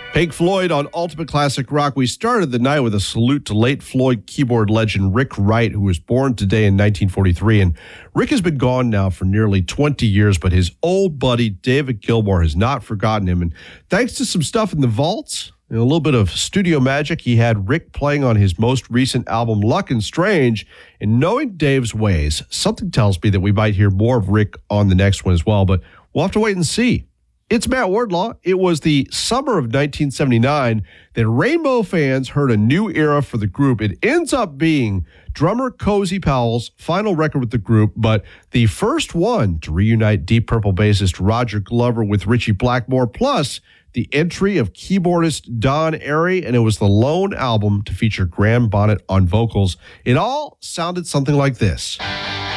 Pink Floyd on Ultimate Classic Rock. We started the night with a salute to late Floyd keyboard legend Rick Wright, who was born today in 1943. And Rick has been gone now for nearly 20 years, but his old buddy David Gilmour has not forgotten him. And thanks to some stuff in the vaults and a little bit of studio magic, he had Rick playing on his most recent album, Luck and Strange. And knowing Dave's ways, something tells me that we might hear more of Rick on the next one as well, but we'll have to wait and see. It's Matt Wardlaw. It was the summer of 1979 that Rainbow fans heard a new era for the group. It ends up being drummer Cozy Powell's final record with the group, but the first one to reunite Deep Purple bassist Roger Glover with Ritchie Blackmore, plus the entry of keyboardist Don Airey, and it was the lone album to feature Graham Bonnet on vocals. It all sounded something like this.